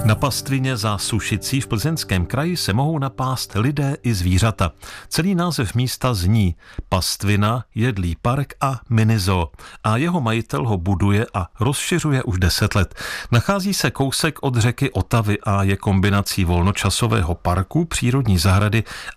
Na pastvině za Sušicí v Plzeňském kraji se mohou napást lidé i zvířata. Celý název místa zní Pastvina, jedlý park a minizoo. A jeho majitel ho buduje a rozšiřuje už 10 let. Nachází se kousek od řeky Otavy a je kombinací volnočasového parku, přírodní zahrady